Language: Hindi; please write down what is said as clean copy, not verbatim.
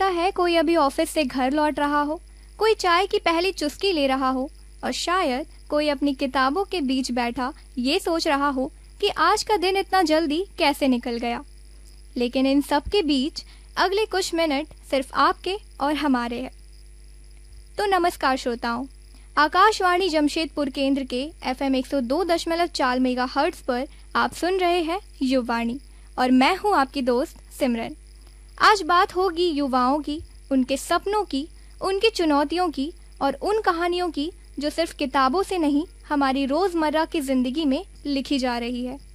है कोई अभी ऑफिस से घर लौट रहा हो, कोई चाय की पहली चुस्की ले रहा हो और शायद कोई अपनी किताबों के बीच बैठा ये सोच रहा हो कि आज का दिन इतना जल्दी कैसे निकल गया। लेकिन इन सब के बीच अगले कुछ मिनट सिर्फ आपके और हमारे हैं। तो नमस्कार श्रोताओं, आकाशवाणी जमशेदपुर केंद्र के FM 102.4 मेगाहर्ट्ज पर आप सुन रहे हैं युवाणी और मैं हूं आपकी दोस्त सिमरन। आज बात होगी युवाओं की, उनके सपनों की, उनकी चुनौतियों की और उन कहानियों की जो सिर्फ किताबों से नहीं हमारी रोजमर्रा की जिंदगी में लिखी जा रही है।